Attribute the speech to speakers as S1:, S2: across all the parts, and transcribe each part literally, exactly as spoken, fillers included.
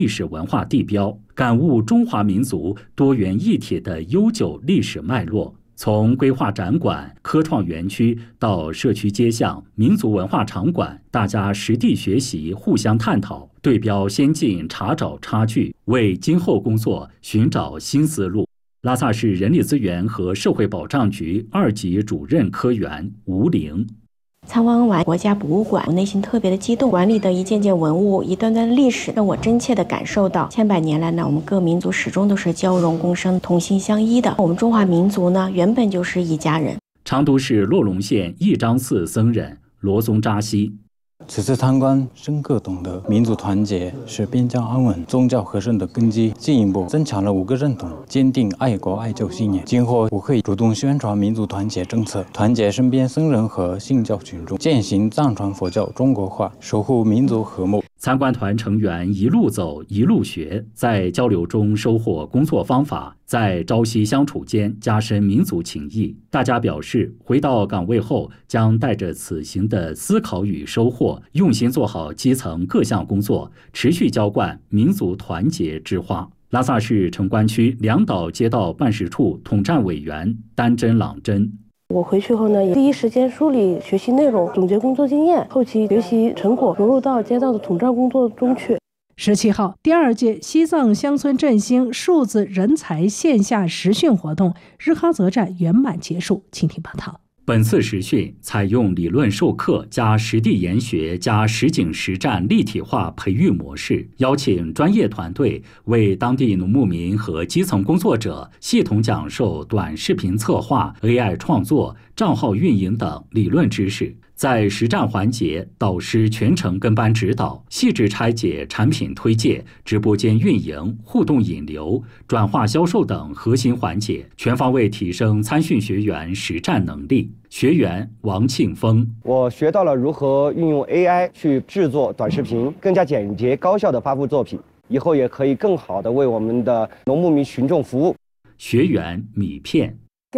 S1: 历史文化地标，感悟中华民族多元一体的悠久历史脉络。从规划展馆、科创园区到社区街巷、民族文化场馆，大家实地学习，互相探讨，对标先进，查找差距，为今后工作寻找新思路。拉萨市人力资源和社会保障局二级主任科员吴玲。
S2: 参观完国家博物馆，我内心特别的激动。馆里的一件件文物，一段段的历史，让我真切地感受到，千百年来呢，我们各民族始终都是交融共生、同心相依的。我们中华民族呢，原本就是一家人。
S1: 成都市洛龙县义章寺僧人罗宗扎西。
S3: 此次参观，深刻懂得民族团结是边疆安稳、宗教和顺的根基，进一步增强了五个认同，坚定爱国爱教信念。今后我会主动宣传民族团结政策，团结身边僧人和信教群众，践行藏传佛教中国化，守护民族和睦。
S1: 参观团成员一路走一路学，在交流中收获工作方法，在朝夕相处间加深民族情谊。大家表示，回到岗位后将带着此行的思考与收获，用心做好基层各项工作，持续浇灌民族团结之花。拉萨市城关区两岛街道办事处统战委员丹真朗真。
S4: 我回去后呢，也第一时间梳理学习内容，总结工作经验，后期学习成果融入到街道的统战工作中去。
S5: 十七号，第二届西藏乡村振兴数字人才线下实训活动日喀则站圆满结束。请听报道。
S1: 本次实训采用理论授课加实地研学加实景实战立体化培育模式，邀请专业团队为当地农牧民和基层工作者系统讲授短视频策划、A I 创作、账号运营等理论知识。在实战环节，导师全程跟班指导，细致拆解产品推介、直播间运营、互动引流、转化销售等核心环节，全方位提升参训学员实战能力。学员王庆峰：
S6: 我学到了如何运用 A I 去制作短视频，更加简洁高效地发布作品，以后也可以更好地为我们的农牧民群众服务。
S1: 学员米片：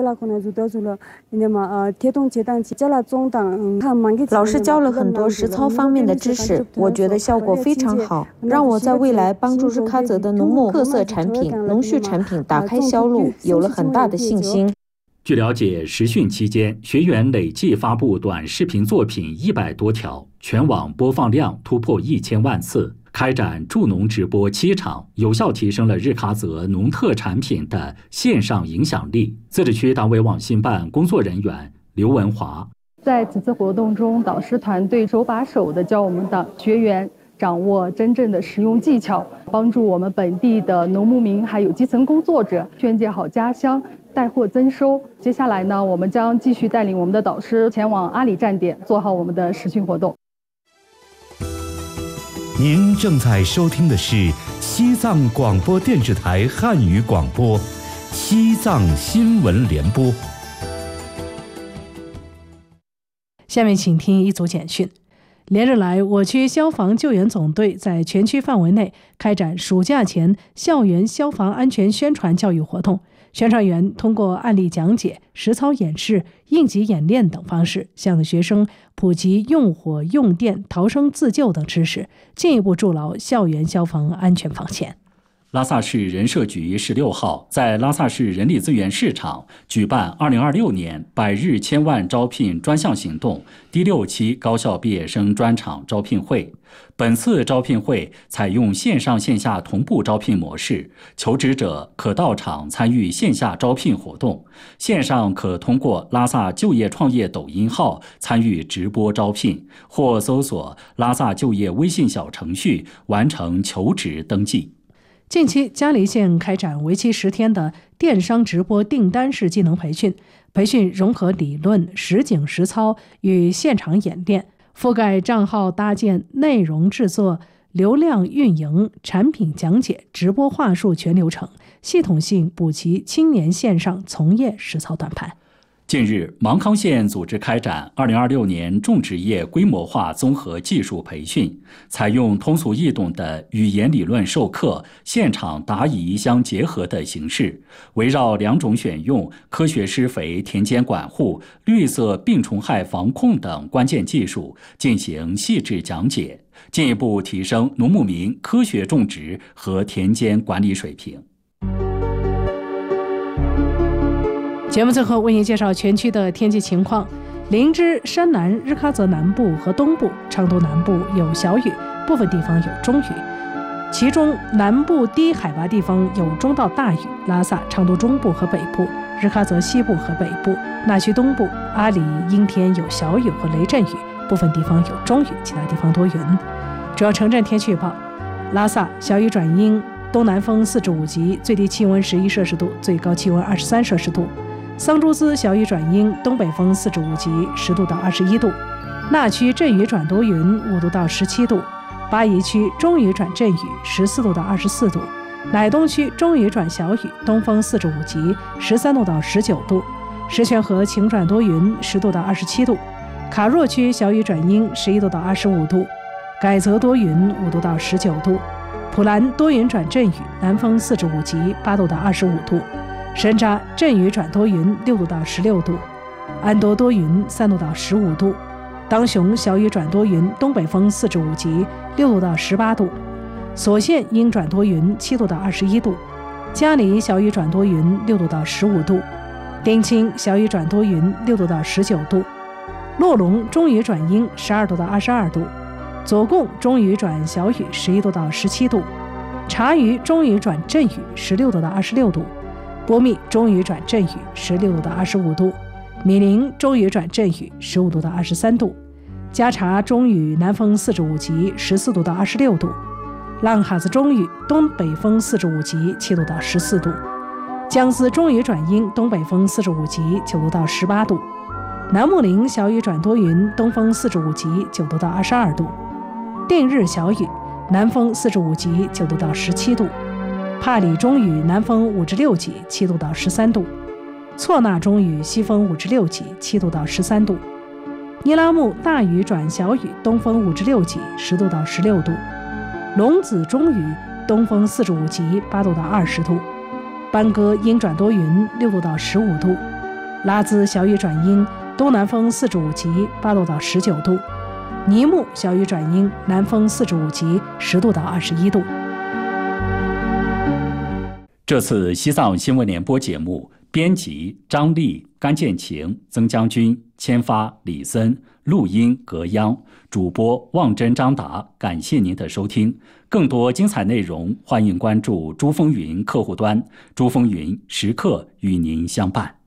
S7: 老师教了很多实操方面的知识，我觉得效果非常好，让我在未来帮助日喀则的农牧特色产品、农畜产品打开销路有了很大的信心。
S1: 据了解，实训期间，学员累计发布短视频作品一百多条，全网播放量突破一千万次。开展助农直播七场，有效提升了日喀则农特产品的线上影响力。自治区党委网信办工作人员刘文华：
S8: 在此次活动中，导师团队手把手地教我们的学员掌握真正的实用技巧，帮助我们本地的农牧民还有基层工作者宣介好家乡，带货增收。接下来呢，我们将继续带领我们的导师前往阿里站点，做好我们的实训活动。
S9: 您正在收听的是西藏广播电视台汉语广播，西藏新闻联播。
S5: 下面请听一组简讯。连日来，我区消防救援总队在全区范围内开展暑假前校园消防安全宣传教育活动。宣传员通过案例讲解、实操演示、应急演练等方式，向学生普及用火、用电、逃生自救等知识，进一步筑牢校园消防安全防线。
S1: 拉萨市人社局十六号在拉萨市人力资源市场举办二零二六年百日千万招聘专项行动第六期高校毕业生专场招聘会。本次招聘会采用线上线下同步招聘模式，求职者可到场参与线下招聘活动，线上可通过拉萨就业创业抖音号参与直播招聘，或搜索拉萨就业微信小程序完成求职登记。
S5: 近期，嘉黎县开展为期十天的电商直播订单式技能培训，培训融合理论、实景实操与现场演练，覆盖账号搭建、内容制作、流量运营、产品讲解、直播话术全流程，系统性补齐青年线上从业实操短板。
S1: 近日，芒康县组织开展二零二六年种植业规模化综合技术培训，采用通俗易懂的语言理论授课、现场答疑相结合的形式，围绕两种选用、科学施肥、田间管护、绿色病虫害防控等关键技术进行细致讲解，进一步提升农牧民科学种植和田间管理水平。
S5: 节目最后为您介绍全区的天气情况。林芝、山南、日喀则南部和东部、昌都南部有小雨，部分地方有中雨，其中南部低海拔地方有中到大雨，拉萨、昌都中部和北部、日喀则西部和北部、纳须东部、阿里、英天有小雨或雷阵雨，部分地方有中雨，其他地方多云。主要城镇天气预报：拉萨小雨转阴，东南风四至五级，最低气温十一摄氏度，最高气温二十三摄氏度。桑珠孜小雨转阴，东北风四至五级，十度到二十一度。那区阵雨转多云，五度到十七度。巴宜区中雨转阵雨，十四度到二十四度。乃东区中雨转小雨，东风四至五级，十三度到十九度。石泉河晴转多云，十度到二十七度。卡若区小雨转阴，十一度到二十五度。改则多云，五度到十九度。普兰多云转阵雨，南风四至五级，八度到二十五度。神扎阵雨转多云，六度到十六度。安多多云，三度到十五度。当雄小雨转多云，东北风四至五级，六度到十八度。所县阴转多云，七度到二十一度。嘉里小雨转多云，六度到十五度。丁清小雨转多云，六度到十九度。洛龙中雨转阴，十二度到二十二度。左贡中雨转小雨，十一度到十七度。察隅中雨转阵雨，十六度到二十六度。波密中雨转阵雨，十六度到二十五度；米林中雨转阵雨，十五度到二十三度；加查中雨南风四至五级，十四度到二十六度；浪哈子中雨东北风四至五级，七度到十四度；江丝中雨转阴，东北风四至五级，九度到十八度；南木林小雨转多云，东风四至五级，九度到二十二度；定日小雨，南风四至五级，九度到十七度。帕里中雨南风五至六级，七度到十三度；错那中雨西风五至六级，七度到十三度；尼拉木大雨转小雨，东风五至六级，十度到十六度；龙子中雨东风四至五级，八度到二十度；班戈阴转多云，六度到十五度；拉孜小雨转阴，东南风四至五级，八度到十九度；尼木小雨转阴，南风四至五级，十度到二十一度。
S1: 这次西藏新闻联播节目，编辑张丽、甘建晴、曾将军，签发李森，录音葛央，主播望真、张达。感谢您的收听，更多精彩内容，欢迎关注珠风云客户端，珠风云时刻与您相伴。